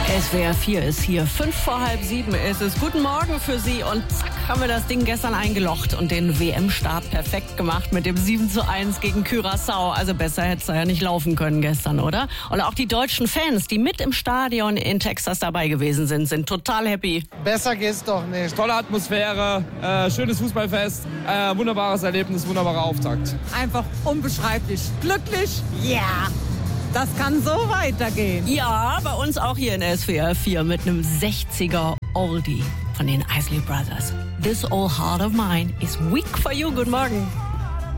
SWR 4 ist hier. 6:05 ist es. Guten Morgen für Sie. Und zack, haben wir das Ding gestern eingelocht und den WM-Start perfekt gemacht mit dem 7:1 gegen Curaçao. Also besser hätte es ja nicht laufen können gestern, oder? Und auch die deutschen Fans, die mit im Stadion in Texas dabei gewesen sind, sind total happy. Besser geht's doch nicht. Tolle Atmosphäre, schönes Fußballfest, wunderbares Erlebnis, wunderbarer Auftakt. Einfach unbeschreiblich. Glücklich? Ja. Das kann so weitergehen. Ja, bei uns auch hier in SWR 4 mit einem 60er Oldie von den Isley Brothers. This Old Heart of Mine is weak for you. Guten Morgen.